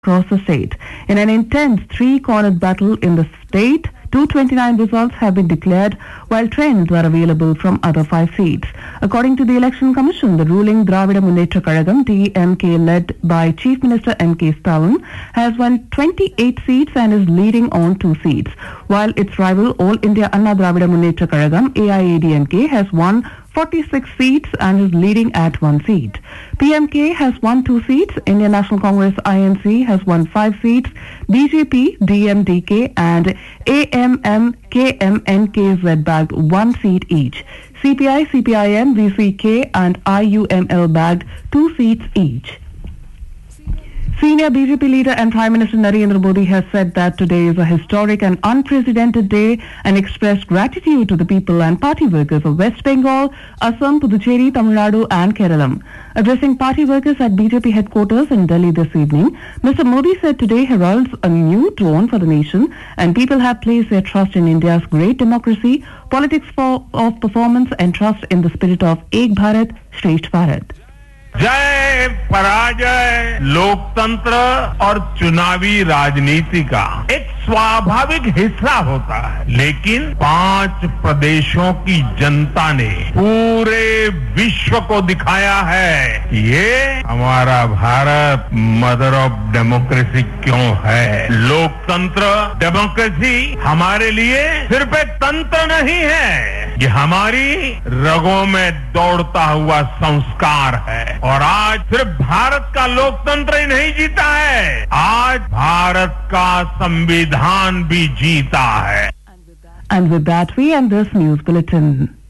across the state. In an intense three-cornered battle in the state, 229 results have been declared, while trends are available from other 5 seats. According to the Election Commission, the ruling Dravida Munnetra Kazhagam, DMK, led by Chief Minister M.K. Stalin, has won 28 seats and is leading on 2 seats, while its rival All India Anna Dravida Munnetra Kazhagam, AIADMK, has won 46 seats and is leading at 1 seat. PMK has won 2 seats, Indian National Congress INC has won 5 seats, BJP, DMDK and AMM, KMNKZ bagged 1 seat each. CPI, CPIM, VCK and IUML bagged 2 seats each. Senior BJP leader and Prime Minister Narendra Modi has said that today is a historic and unprecedented day and expressed gratitude to the people and party workers of West Bengal, Assam, Puducherry, Tamil Nadu and Kerala. Addressing party workers at BJP headquarters in Delhi this evening, Mr. Modi said today heralds a new dawn for the nation and people have placed their trust in India's great democracy, politics of performance and trust in the spirit of Ek Bharat, Shresth Bharat. जय पराजय लोकतंत्र और चुनावी राजनीति का एक स्वाभाविक हिस्सा होता है, लेकिन 5 प्रदेशों की जनता ने पूरे विश्व को दिखाया है ये हमारा भारत मदर ऑफ डेमोक्रेसी क्यों है। लोकतंत्र डेमोक्रेसी हमारे लिए सिर्फ एक तंत्र नहीं है, ये हमारी रगों में दौड़ता हुआ संस्कार है। और आज सिर्फ भारत का लोकतंत्र ही नहीं जीता है, आज भारत का संविधान भी जीता है। And with that we end this news bulletin.